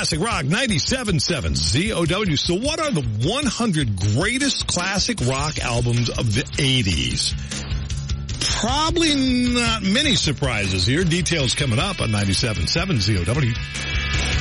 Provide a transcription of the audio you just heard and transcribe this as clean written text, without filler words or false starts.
Classic Rock 97.7 ZOW. So what are the 100 greatest classic rock albums of the 80s? Probably not many surprises here. Details coming up on 97.7 ZOW.